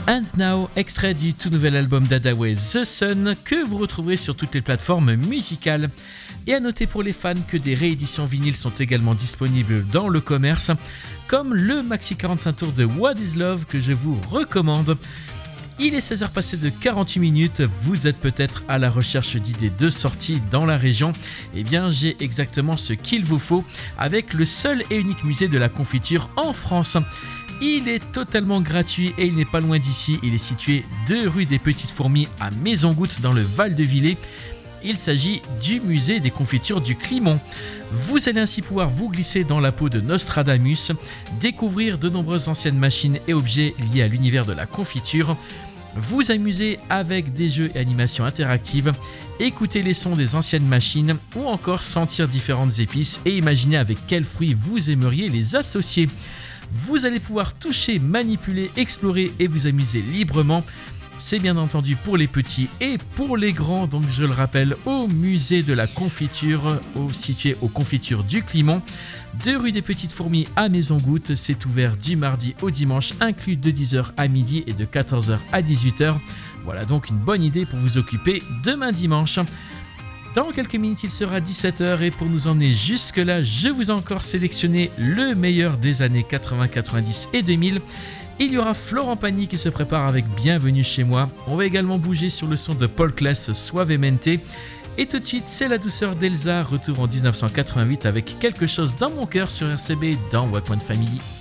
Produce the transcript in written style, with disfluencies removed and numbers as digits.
And Now, extrait du tout nouvel album d'Adaway The Sun que vous retrouverez sur toutes les plateformes musicales. Et à noter pour les fans que des rééditions vinyles sont également disponibles dans le commerce, comme le maxi 45 tours de What Is Love que je vous recommande. Il est 16h passé de 48 minutes, vous êtes peut-être à la recherche d'idées de sortie dans la région. Eh bien, j'ai exactement ce qu'il vous faut avec le seul et unique musée de la confiture en France. Il est totalement gratuit et il n'est pas loin d'ici. Il est situé 2 rue des Petites Fourmis à Maison-Goutte dans le Val-de-Villers. Il s'agit du musée des confitures du Climont. Vous allez ainsi pouvoir vous glisser dans la peau de Nostradamus, découvrir de nombreuses anciennes machines et objets liés à l'univers de la confiture, vous amuser avec des jeux et animations interactives, écouter les sons des anciennes machines ou encore sentir différentes épices et imaginer avec quels fruits vous aimeriez les associer. Vous allez pouvoir toucher, manipuler, explorer et vous amuser librement. C'est bien entendu pour les petits et pour les grands, donc je le rappelle, au musée de la confiture, situé aux confitures du Climont, 2 rue des Petites Fourmis à Maison-Goutte. C'est ouvert du mardi au dimanche, inclus de 10h à midi et de 14h à 18h. Voilà donc une bonne idée pour vous occuper demain dimanche. Dans quelques minutes, il sera 17h et pour nous emmener jusque-là, je vous ai encore sélectionné le meilleur des années 80, 90 et 2000. Il y aura Florent Pagny qui se prépare avec Bienvenue chez moi. On va également bouger sur le son de Paul Claes, Suavemente. Et tout de suite, c'est la douceur d'Elsa, retour en 1988 avec Quelque chose dans mon cœur sur RCB dans Walkman Family.